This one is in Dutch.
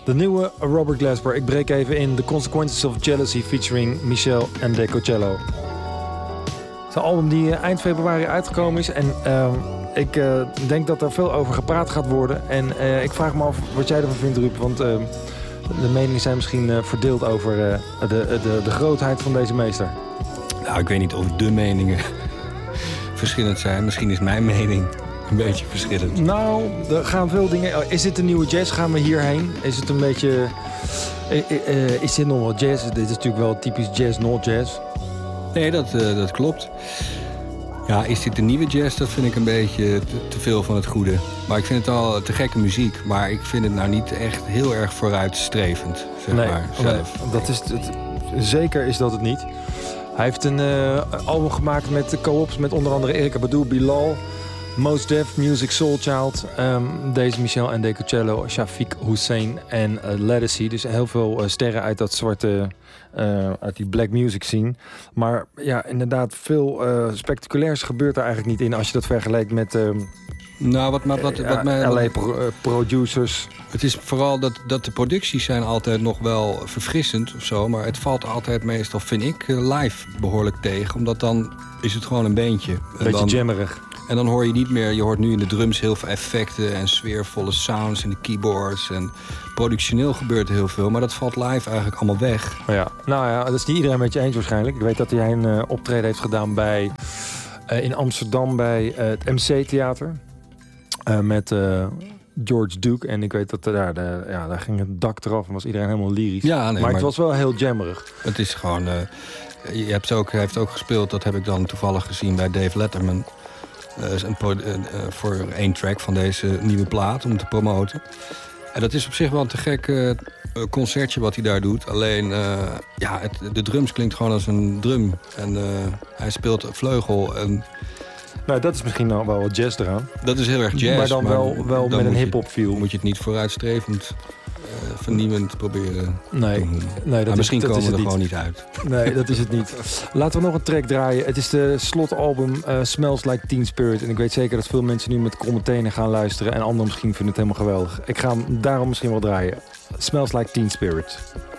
De nieuwe Robert Glasper. Ik breek even in The Consequences of Jealousy featuring Michel and DeCocello. Het is een album die eind februari uitgekomen is. En ik denk dat er veel over gepraat gaat worden. En ik vraag me af wat jij ervan vindt, Ruud. Want de meningen zijn misschien verdeeld over de grootheid van deze meester. Nou, ik weet niet of de meningen verschillend zijn. Misschien is mijn mening een beetje verschillend. Nou, er gaan veel dingen... Is dit de nieuwe jazz? Gaan we hierheen? Is het een beetje... is dit nog wel jazz? Dit is natuurlijk wel typisch jazz, not jazz. Nee, dat klopt. Ja, is dit de nieuwe jazz? Dat vind ik een beetje te veel van het goede. Maar ik vind het al te gekke muziek. Maar ik vind het nou niet echt heel erg vooruitstrevend, zeg maar, zelf. Nee, dat is het, zeker is dat het niet. Hij heeft een album gemaakt met co-ops met onder andere Erykah Badu, Bilal, Mos Def, Music Soulchild, deze Michel en DeCocello, Shafiq Hussein en Ledisi. Dus heel veel sterren uit dat zwarte, uit die black music scene. Maar ja, inderdaad, veel spectaculairs gebeurt er eigenlijk niet in als je dat vergelijkt met Nou, wat mij... LA producers. Het is vooral dat de producties zijn altijd nog wel verfrissend of zo. Maar het valt altijd meestal, vind ik, live behoorlijk tegen. Omdat dan is het gewoon een beentje. Beetje jammerig. En dan hoor je niet meer, je hoort nu in de drums heel veel effecten en sfeervolle sounds en de keyboards. En productioneel gebeurt er heel veel, maar dat valt live eigenlijk allemaal weg. Ja, nou ja, dat is niet iedereen met je eens waarschijnlijk. Ik weet dat hij een optreden heeft gedaan bij, in Amsterdam bij het MC-theater. Met George Duke. En ik weet dat daar ging het dak eraf en was iedereen helemaal lyrisch. Ja, nee, maar het was wel heel jammerig. Het is gewoon... hij heeft ook gespeeld, dat heb ik dan toevallig gezien bij Dave Letterman. Voor één track van deze nieuwe plaat om te promoten. En dat is op zich wel een te gek concertje wat hij daar doet. Alleen, de drums klinkt gewoon als een drum. En hij speelt vleugel. En nou, dat is misschien nou wel wat jazz eraan. Dat is heel erg jazz. Maar dan wel met een hip-hop feel. Moet je het niet vooruitstrevend, vernieuwend proberen. Nee, maar misschien komen we er gewoon niet uit. Nee, dat is het niet. Laten we nog een track draaien. Het is de slotalbum Smells Like Teen Spirit. En ik weet zeker dat veel mensen nu met kromme tenen gaan luisteren. En anderen misschien vinden het helemaal geweldig. Ik ga hem daarom misschien wel draaien. Smells Like Teen Spirit.